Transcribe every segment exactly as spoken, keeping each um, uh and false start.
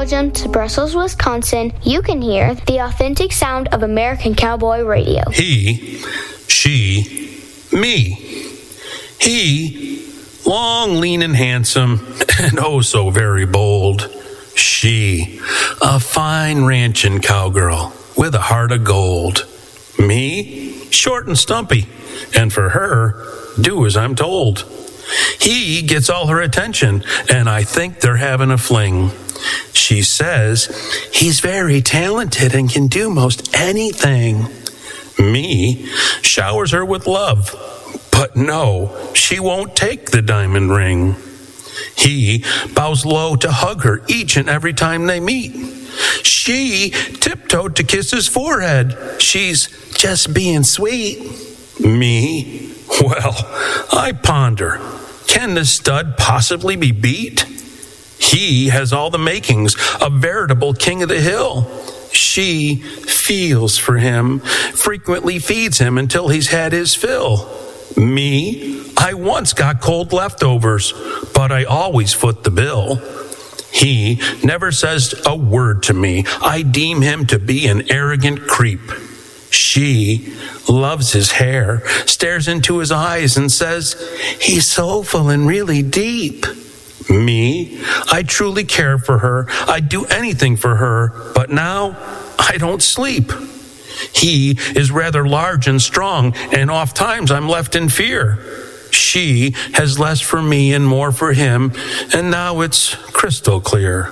Belgium to Brussels, Wisconsin, you can hear the authentic sound of American Cowboy Radio. He, she, me. He, long, lean, and handsome, and oh so very bold. She, a fine ranching cowgirl with a heart of gold. Me, short and stumpy, and for her, do as I'm told. He gets all her attention, and I think they're having a fling. She says he's very talented and can do most anything. Me showers her with love, but no, she won't take the diamond ring. He bows low to hug her each and every time they meet. She tiptoed to kiss his forehead. She's just being sweet. Me, well, I ponder, can this stud possibly be beat? He has all the makings, a veritable king of the hill. She feels for him, frequently feeds him until he's had his fill. Me, I once got cold leftovers, but I always foot the bill. He never says a word to me. I deem him to be an arrogant creep. She loves his hair, stares into his eyes and says, he's soulful and really deep. Me, I truly care for her. I'd do anything for her, but now I don't sleep. He is rather large and strong, and oft times I'm left in fear. She has less for me and more for him, and now it's crystal clear.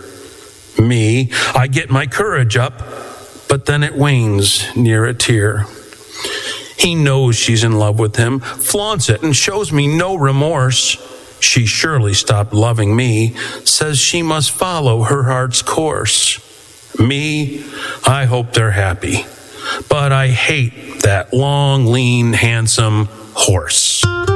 Me, I get my courage up, but then it wanes near a tear. He knows she's in love with him, flaunts it, and shows me no remorse. She surely stopped loving me, says she must follow her heart's course. Me, I hope they're happy, but I hate that long, lean, handsome horse.